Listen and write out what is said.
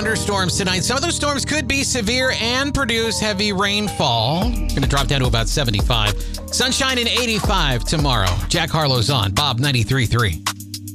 thunderstorms tonight. Some of those storms could be severe and produce heavy rainfall. Going to drop down to about 75. Sunshine and 85 tomorrow. Jack Harlow's on Bob 93.3.